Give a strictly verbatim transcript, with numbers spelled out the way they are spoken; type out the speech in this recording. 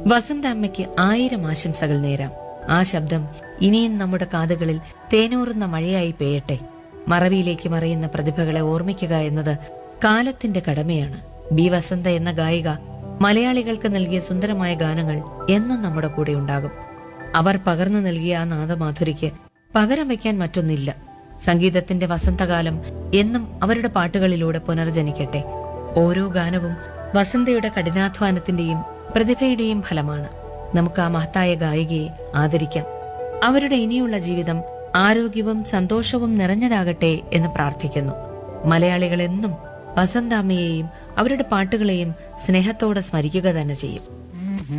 വസന്താമ്മയ്ക്ക് ആയിരം ആശംസകൾ നേരാം. ആ ശബ്ദം ഇനിയും നമ്മുടെ കാതുകളിൽ തേനൂറുന്ന മഴയായി പെയ്യട്ടെ. മറവിയിലേക്ക് മറയുന്ന പ്രതിഭകളെ ഓർമ്മിക്കുക എന്നത് കാലത്തിന്റെ കടമയാണ്. ബി വസന്ത എന്ന ഗായിക മലയാളികൾക്ക് നൽകിയ സുന്ദരമായ ഗാനങ്ങൾ എന്നും നമ്മുടെ കൂടെ ഉണ്ടാകും. അവർ പകർന്നു നൽകിയ ആ നാദമാധുരിക്ക് പകരം വയ്ക്കാൻ മറ്റൊന്നില്ല. സംഗീതത്തിന്റെ വസന്തകാലം എന്നും അവരുടെ പാട്ടുകളിലൂടെ പുനർജനിക്കട്ടെ. ഓരോ ഗാനവും വസന്തയുടെ കഠിനാധ്വാനത്തിന്റെയും പ്രതിഭയുടെയും ഫലമാണ്. നമുക്ക് ആ മഹത്തായ ഗായികയെ ആദരിക്കാം. അവരുടെ ഇനിയുള്ള ജീവിതം ആരോഗ്യവും സന്തോഷവും നിറഞ്ഞതാകട്ടെ എന്ന് പ്രാർത്ഥിക്കുന്നു. മലയാളികൾ എന്നും വസന്താമ്മയെയും അവരുടെ പാട്ടുകളെയും സ്നേഹത്തോടെ സ്മരിക്കുക തന്നെ ചെയ്യും.